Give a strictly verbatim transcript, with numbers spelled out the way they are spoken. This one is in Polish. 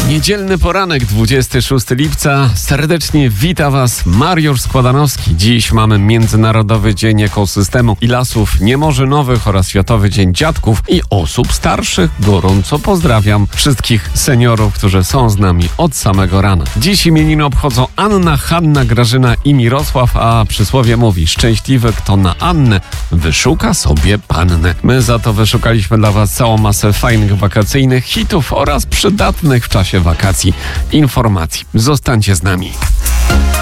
Niedzielny poranek, dwudziestego szóstego lipca. Serdecznie wita Was Mariusz Składanowski. Dziś mamy Międzynarodowy Dzień Ekosystemu i Lasów Niemorzynowych oraz Światowy Dzień Dziadków i Osób Starszych. Gorąco pozdrawiam wszystkich seniorów, którzy są z nami od samego rana. Dziś imieniny obchodzą Anna, Hanna, Grażyna i Mirosław, a przysłowie mówi: szczęśliwy, kto na Annę wyszuka sobie pannę. My za to wyszukaliśmy dla Was całą masę fajnych wakacyjnych hitów oraz przydatnych w czasie wakacji informacji. Zostańcie z nami.